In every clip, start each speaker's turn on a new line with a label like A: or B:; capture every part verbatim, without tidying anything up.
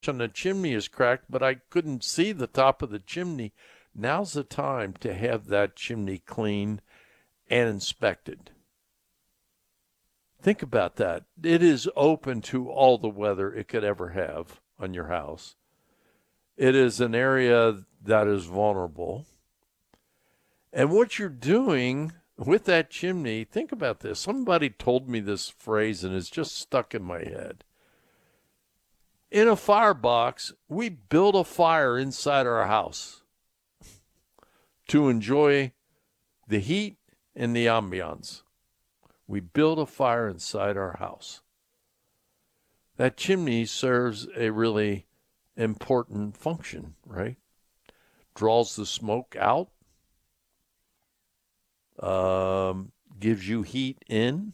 A: on the chimney is cracked, but I couldn't see the top of the chimney. Now's the time to have that chimney cleaned and inspected. Think about that. It is open to all the weather it could ever have on your house. It is an area that is vulnerable. And what you're doing with that chimney, think about this. Somebody told me this phrase and it's just stuck in my head. In a firebox, we build a fire inside our house to enjoy the heat and the ambiance. We build a fire inside our house. That chimney serves a really important function, right? Draws the smoke out, um, gives you heat in.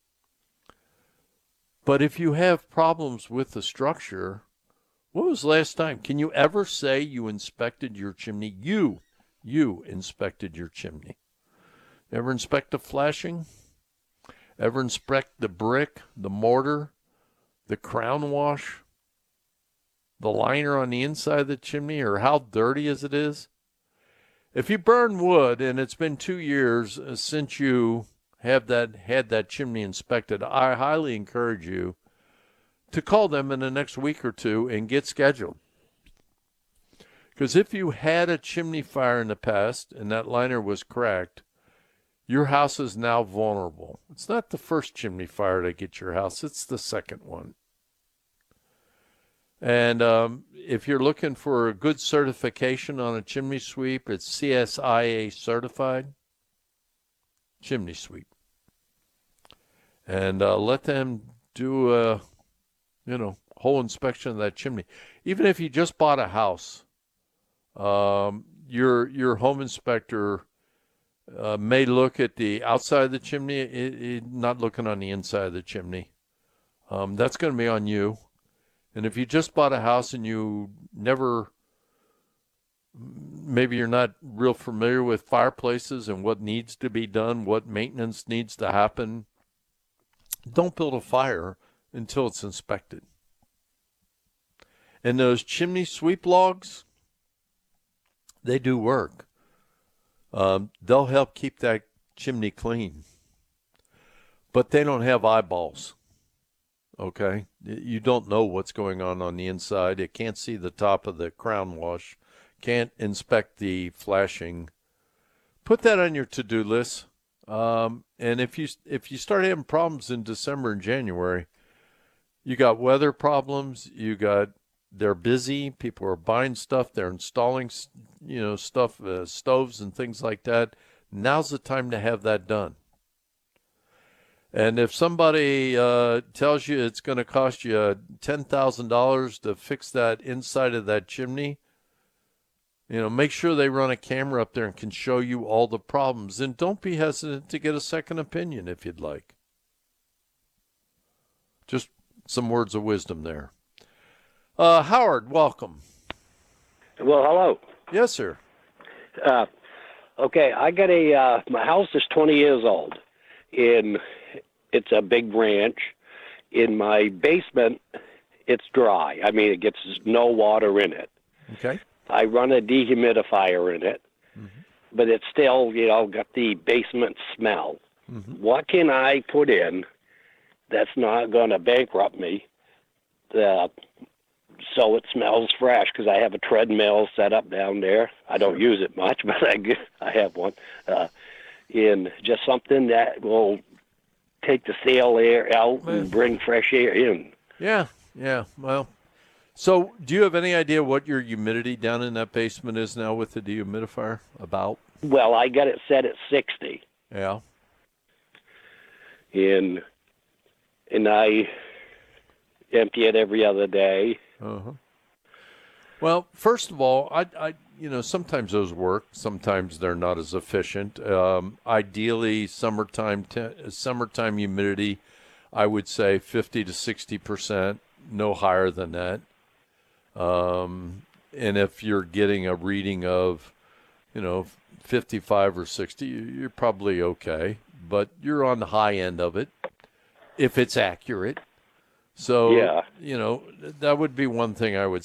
A: But if you have problems with the structure, when was the last time? Can you ever say you inspected your chimney? You, you inspected your chimney. Ever inspect the flashing? Ever inspect the brick, the mortar, the crown wash, the liner on the inside of the chimney, or how dirty as it is? If you burn wood and it's been two years since you have that had that chimney inspected, I highly encourage you to call them in the next week or two and get scheduled. Because if you had a chimney fire in the past and that liner was cracked, your house is now vulnerable. It's not the first chimney fire to get your house, it's the second one. And um, if you're looking for a good certification on a chimney sweep, it's C S I A certified chimney sweep. And uh, let them do a, you know, whole inspection of that chimney. Even if you just bought a house, um, your your home inspector uh, may look at the outside of the chimney, it, it, not looking on the inside of the chimney. Um, that's going to be on you. And if you just bought a house and you never, maybe you're not real familiar with fireplaces and what needs to be done, what maintenance needs to happen, don't build a fire until it's inspected. And those chimney sweep logs, they do work. Um, they'll help keep that chimney clean. But they don't have eyeballs. Okay, you don't know what's going on on the inside. You can't see the top of the crown wash. Can't inspect the flashing. Put that on your to-do list. Um, and if you if you start having problems in December and January, you got weather problems. You got they're busy. People are buying stuff. They're installing, you know, stuff, uh, stoves and things like that. Now's the time to have that done. And if somebody uh, tells you it's going to cost you ten thousand dollars to fix that inside of that chimney, you know, make sure they run a camera up there and can show you all the problems. And don't be hesitant to get a second opinion if you'd like. Just some words of wisdom there. Uh, Howard, welcome.
B: Well, hello.
A: Yes, sir.
B: Uh, okay, I got a, uh, my house is twenty years old. In It's a big ranch. In my basement, it's dry. I mean, it gets no water in it.
A: Okay.
B: I run a dehumidifier in it, mm-hmm. but it's still, you know, got the basement smell. Mm-hmm. What can I put in that's not going to bankrupt me uh, so it smells fresh? Because I have a treadmill set up down there. I don't use it much, but I, I have one. Uh, in just something that will take the stale air out well, and bring fresh air in.
A: Yeah, yeah. Well, so do you have any idea what your humidity down in that basement is now with the dehumidifier about?
B: Well, I got it set at sixty.
A: Yeah.
B: And, and I empty it every other day.
A: Uh-huh. Well, first of all, I, I you know, sometimes those work. Sometimes they're not as efficient. Um, ideally, summertime te- summertime humidity, I would say fifty to sixty percent, no higher than that. Um, and if you're getting a reading of, you know, fifty-five or sixty, you're probably okay. But you're on the high end of it if it's accurate. So,
B: Yeah.
A: you know, that would be one thing I would